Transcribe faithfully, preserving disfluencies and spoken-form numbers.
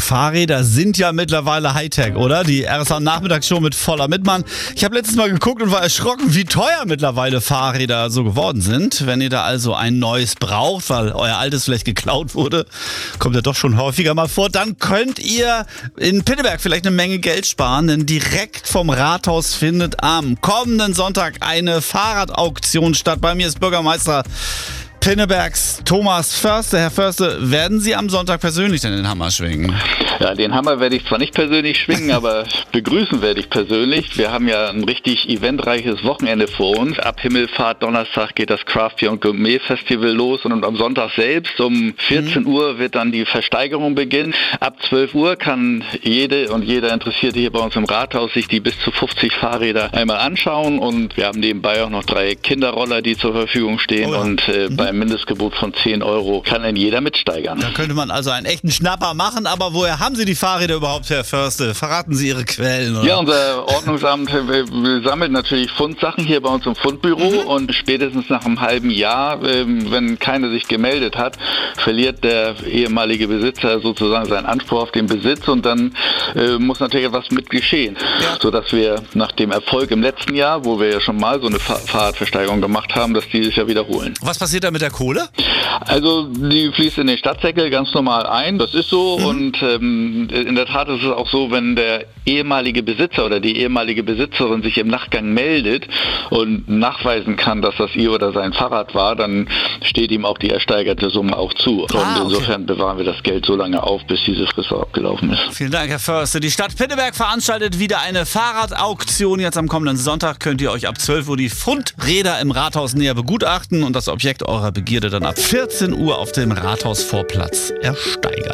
Fahrräder sind ja mittlerweile Hightech, oder? Die R S A-Nachmittagsshow mit Voller Mittmann. Ich habe letztes Mal geguckt und war erschrocken, wie teuer mittlerweile Fahrräder so geworden sind. Wenn ihr da also ein neues braucht, weil euer altes vielleicht geklaut wurde, kommt ja doch schon häufiger mal vor, dann könnt ihr in Pinneberg vielleicht eine Menge Geld sparen, denn direkt vom Rathaus findet am kommenden Sonntag eine Fahrradauktion statt. Bei mir ist Bürgermeister Pinnebergs Thomas Förster. Herr Förster, werden Sie am Sonntag persönlich denn den Hammer schwingen? Ja, den Hammer werde ich zwar nicht persönlich schwingen, aber begrüßen werde ich persönlich. Wir haben ja ein richtig eventreiches Wochenende vor uns. Ab Himmelfahrt Donnerstag geht das Craft Beer und Gourmet Festival los und am Sonntag selbst um vierzehn Uhr wird dann die Versteigerung beginnen. Ab zwölf Uhr kann jede und jeder Interessierte hier bei uns im Rathaus sich die bis zu fünfzig Fahrräder einmal anschauen und wir haben nebenbei auch noch drei Kinderroller, die zur Verfügung stehen. Oh ja. Und äh, mhm. beim Mindestgebot von zehn Euro kann dann jeder mitsteigern. Da könnte man also einen echten Schnapper machen, aber woher haben Sie die Fahrräder überhaupt, Herr Förster? Verraten Sie Ihre Quellen, oder? Ja, unser Ordnungsamt sammelt natürlich Fundsachen hier bei uns im Fundbüro mhm. und spätestens nach einem halben Jahr, wenn keiner sich gemeldet hat, verliert der ehemalige Besitzer sozusagen seinen Anspruch auf den Besitz und dann äh, muss natürlich etwas mit geschehen, ja. sodass wir nach dem Erfolg im letzten Jahr, wo wir ja schon mal so eine Fahr- Fahrradversteigerung gemacht haben, das dieses Jahr wiederholen. Was passiert da mit der Kohle? Also die fließt in den Stadtsäckel ganz normal ein, das ist so mhm. und ähm, in der Tat ist es auch so, wenn der ehemalige Besitzer oder die ehemalige Besitzerin sich im Nachgang meldet und nachweisen kann, dass das ihr oder sein Fahrrad war, dann steht ihm auch die ersteigerte Summe auch zu. Und ah, okay. insofern bewahren wir das Geld so lange auf, bis diese Frist abgelaufen ist. Vielen Dank, Herr Förster. Die Stadt Pinneberg veranstaltet wieder eine Fahrradauktion. Jetzt am kommenden Sonntag könnt ihr euch ab zwölf Uhr die Fundräder im Rathaus näher begutachten und das Objekt eurer Begierde dann ab vierzehn Uhr auf dem Rathausvorplatz ersteigern.